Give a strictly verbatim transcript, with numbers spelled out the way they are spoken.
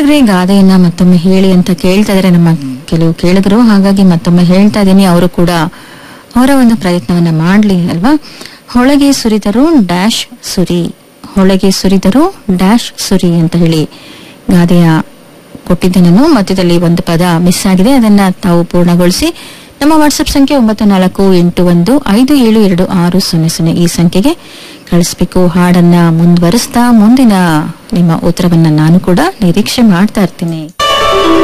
ಕೇಳಿದ್ರೆ ಗಾದೆಯನ್ನ ಮತ್ತೊಮ್ಮೆ ಹೇಳಿ ಅಂತ ಕೇಳ್ತಾ ಇದಾರೆ ನಮ್ಮ ಕೆಲವು ಕೇಳಿದ್ರು. ಹಾಗಾಗಿ ಮತ್ತೊಮ್ಮೆ ಹೇಳ್ತಾ ಇದ್ದೀನಿ, ಅವರು ಕೂಡ ಅವರ ಒಂದು ಪ್ರಯತ್ನವನ್ನ ಮಾಡ್ಲಿ ಅಲ್ವಾ. ಹೊಳಗೆ ಸುರಿದರು ಡ್ಯಾಶ್ ಸುರಿ, ಹೊಳಗೆ ಸುರಿದರು ಡ್ಯಾಶ್ ಸುರಿ ಅಂತ ಹೇಳಿ ಗಾದೆಯ ಕೊಟ್ಟಿದ್ದೆ ನಾನು. ಮಧ್ಯದಲ್ಲಿ ಒಂದು ಪದ ಮಿಸ್ ಆಗಿದೆ, ಅದನ್ನ ತಾವು ಪೂರ್ಣಗೊಳಿಸಿ ನಮ್ಮ ವಾಟ್ಸ್ಆಪ್ ಸಂಖ್ಯೆ ಒಂಬತ್ತು ನಾಲ್ಕು ಎಂಟು ಒಂದು ಐದು ಏಳು ಎರಡು ಆರು ಸೊನ್ನೆ ಸೊನ್ನೆ ಈ ಸಂಖ್ಯೆಗೆ ಕಳಿಸ್ಬೇಕು. ಹಾಡನ್ನ ಮುಂದುವರಿಸ್ತಾ ಮುಂದಿನ ನಿಮ್ಮ ಉತ್ತರವನ್ನ ನಾನು ಕೂಡ ನಿರೀಕ್ಷೆ ಮಾಡ್ತಾ ಇರ್ತೀನಿ.